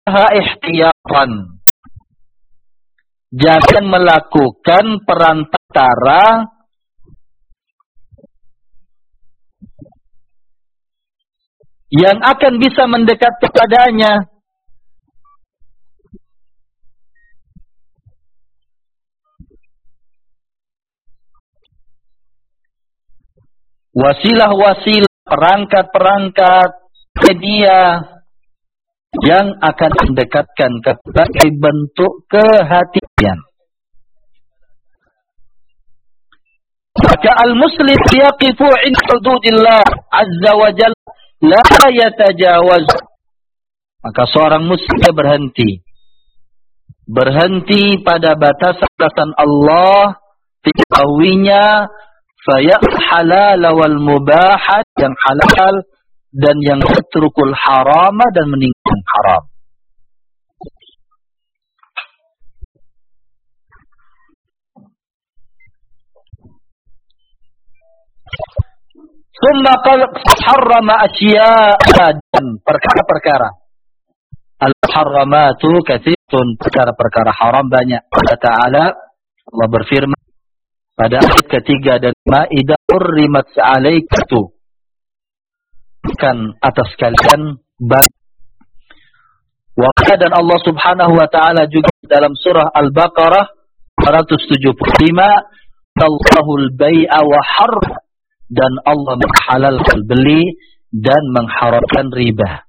ihtiyatan. Jangan melakukan perantara yang akan bisa mendekat kepadanya. Wasilah-wasilah, perangkat-perangkat media yang akan mendekatkan kepada bentuk kehatian. Maka al-muslim yaqifu 'inda hududillah azza wa jalla la yatajawaz. Maka seorang muslim berhenti pada batasan Allah, diketahuinya faya halal wal mubahat, yang halal dan yang yatrukul harama, dan meninggalkan haram. Summa qala harrama asya'a, dan perkara-perkara. Al-harramatu katsirun, perkara-perkara haram banyak. Allah Ta'ala, Allah berfirman pada ayat ketiga dan Maidah, hurrimat 'alaikum, kan atas kalian baik. Dan Allah Subhanahu wa taala juga dalam surah Al-Baqarah 175, Allahul bai'a wa harr, dan Allah menghalalkan beli dan mengharamkan riba.